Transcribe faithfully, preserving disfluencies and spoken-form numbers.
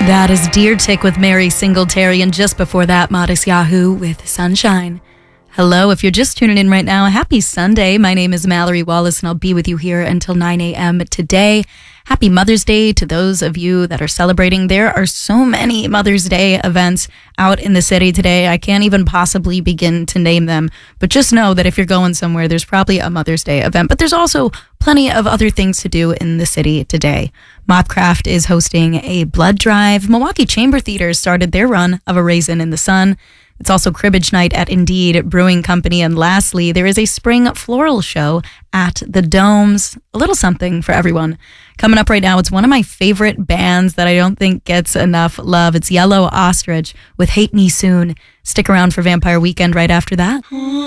That is Deer Tick with Mary Singletary, and just before that, Modest Yahoo with Sunshine. Hello, if you're just tuning in right now, happy Sunday. My name is Mallory Wallace, and I'll be with you here until nine a.m. today. Happy Mother's Day to those of you that are celebrating. There are so many Mother's Day events out in the city today. I can't even possibly begin to name them, but just know that if you're going somewhere, there's probably a Mother's Day event, but there's also plenty of other things to do in the city today. Mopcraft is hosting a blood drive. Milwaukee Chamber Theater started their run of A Raisin in the Sun. It's also Cribbage Night at Indeed Brewing Company. And lastly, there is a spring floral show at the Domes. A little something for everyone. Coming up right now, it's one of my favorite bands that I don't think gets enough love. It's Yellow Ostrich with Hate Me Soon. Stick around for Vampire Weekend right after that.